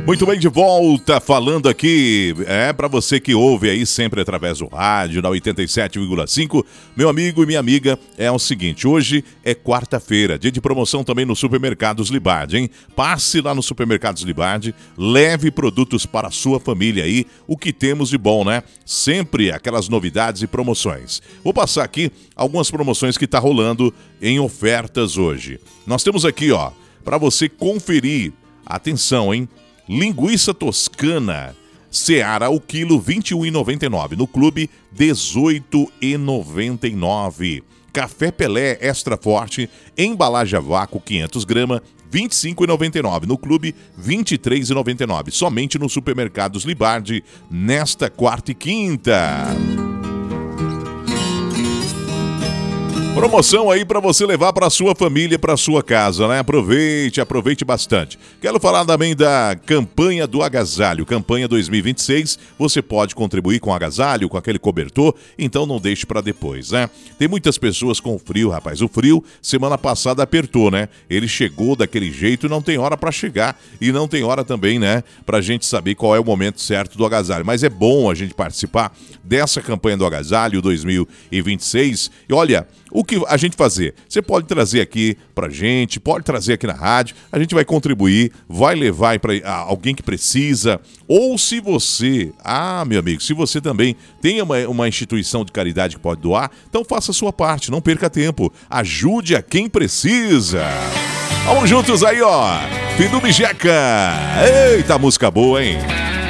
Muito bem, de volta, falando aqui, para você que ouve aí sempre através do rádio, na 87,5, meu amigo e minha amiga, é o seguinte, hoje é quarta-feira, dia de promoção também no Supermercados Libardi, hein? Passe lá no Supermercados Libardi, leve produtos para a sua família aí, o que temos de bom, né? Sempre aquelas novidades e promoções. Vou passar aqui algumas promoções que tá rolando em ofertas hoje. Nós temos aqui, ó, para você conferir, atenção, hein? Linguiça toscana, Seara, o quilo R$ 21,99. No clube, R$ 18,99. Café Pelé Extra Forte, embalagem a vácuo, 500 gramas, R$ 25,99. No clube, R$ 23,99. Somente nos Supermercados Libardi, nesta quarta e quinta. Promoção aí para você levar para sua família, para sua casa, né? Aproveite bastante. Quero falar também da campanha do agasalho, campanha 2026. Você pode contribuir com o agasalho, com aquele cobertor, então não deixe para depois, né? Tem muitas pessoas com frio, rapaz. O frio semana passada apertou, né? Ele chegou daquele jeito, não tem hora para chegar e não tem hora também, né? Pra gente saber qual é o momento certo do agasalho. Mas é bom a gente participar dessa campanha do agasalho 2026. E olha, o que a gente fazer? Você pode trazer aqui pra gente, pode trazer aqui na rádio, a gente vai contribuir, vai levar para alguém que precisa, ou se você, meu amigo, se você também tem uma instituição de caridade que pode doar, então faça a sua parte, não perca tempo, ajude a quem precisa. Vamos juntos aí, ó, Fim do Bijeca, eita música boa, hein?